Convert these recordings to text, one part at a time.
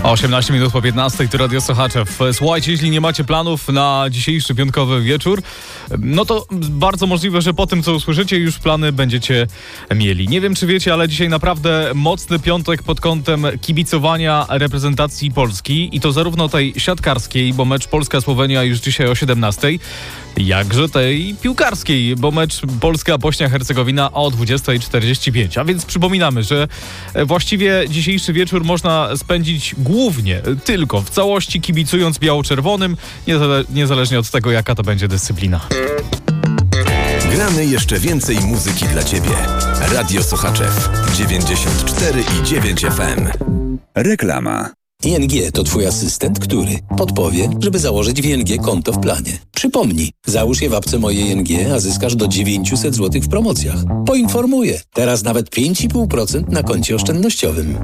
18 minut po 15, to Radio Sochaczew. Słuchajcie, jeśli nie macie planów na dzisiejszy piątkowy wieczór, no to bardzo możliwe, że po tym, co usłyszycie, już plany będziecie mieli. Nie wiem, czy wiecie, ale dzisiaj naprawdę mocny piątek pod kątem kibicowania reprezentacji Polski i to zarówno tej siatkarskiej, bo mecz Polska-Słowenia już dzisiaj o 17, jakże tej piłkarskiej, bo mecz Polska-Bośnia-Hercegowina o 20:45. A więc przypominamy, że właściwie dzisiejszy wieczór można spędzić głównie, tylko w całości kibicując biało-czerwonym, niezależnie od tego, jaka to będzie dyscyplina. Gramy jeszcze więcej muzyki dla Ciebie. Radio Sochaczew 94,9 FM. Reklama. ING to Twój asystent, który podpowie, żeby założyć w ING konto w planie. Przypomnij, załóż je w apce Moje ING, a zyskasz do 900 zł w promocjach. Poinformuję, teraz nawet 5,5% na koncie oszczędnościowym.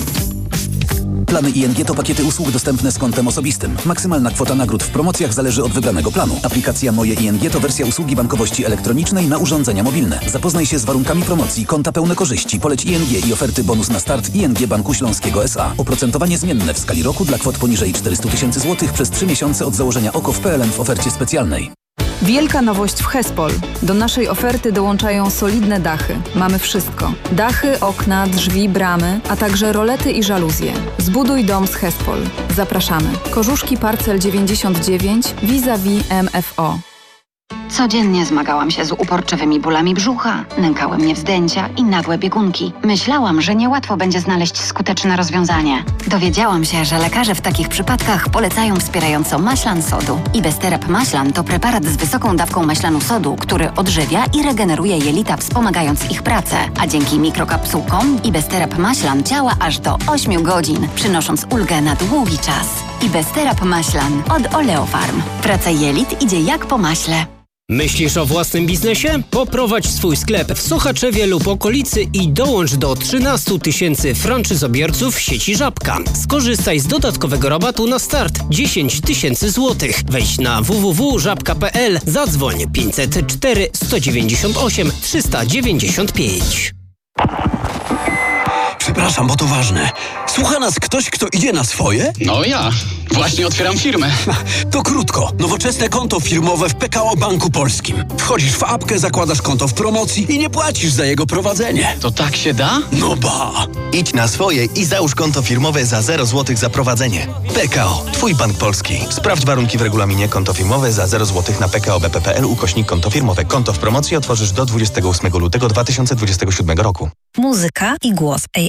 Plany ING to pakiety usług dostępne z kontem osobistym. Maksymalna kwota nagród w promocjach zależy od wybranego planu. Aplikacja Moje ING to wersja usługi bankowości elektronicznej na urządzenia mobilne. Zapoznaj się z warunkami promocji, konta pełne korzyści, poleć ING i oferty bonus na start ING Banku Śląskiego S.A. Oprocentowanie zmienne w skali roku dla kwot poniżej 400 000 zł przez 3 miesiące od założenia OKO w PLN w ofercie specjalnej. Wielka nowość w Hespol. Do naszej oferty dołączają solidne dachy. Mamy wszystko. Dachy, okna, drzwi, bramy, a także rolety i żaluzje. Zbuduj dom z Hespol. Zapraszamy. Korzuszki Parcel 99 vis-a-vis MFO. Codziennie zmagałam się z uporczywymi bólami brzucha, nękały mnie wzdęcia i nagłe biegunki. Myślałam, że niełatwo będzie znaleźć skuteczne rozwiązanie. Dowiedziałam się, że lekarze w takich przypadkach polecają wspierająco maślan sodu. Ibesterap maślan to preparat z wysoką dawką maślanu sodu, który odżywia i regeneruje jelita, wspomagając ich pracę. A dzięki mikrokapsułkom Ibesterap maślan działa aż do 8 godzin, przynosząc ulgę na długi czas. Ibesterap maślan od Oleofarm. Praca jelit idzie jak po maśle. Myślisz o własnym biznesie? Poprowadź swój sklep w Sochaczewie lub okolicy i dołącz do 13 000 franczyzobiorców sieci Żabka. Skorzystaj z dodatkowego rabatu na start 10 000 złotych. Wejdź na www.żabka.pl, zadzwoń 504 198 395. Przepraszam, bo to ważne. Słucha nas ktoś, kto idzie na swoje? No ja. Właśnie otwieram firmę. To krótko. Nowoczesne konto firmowe w PKO Banku Polskim. Wchodzisz w apkę, zakładasz konto w promocji i nie płacisz za jego prowadzenie. To tak się da? No ba! Idź na swoje i załóż konto firmowe za 0 zł za prowadzenie. PKO. Twój bank polski. Sprawdź warunki w regulaminie. Konto firmowe za 0 zł na pkobp.pl/konto firmowe. Konto w promocji otworzysz do 28 lutego 2027 roku. Muzyka i głos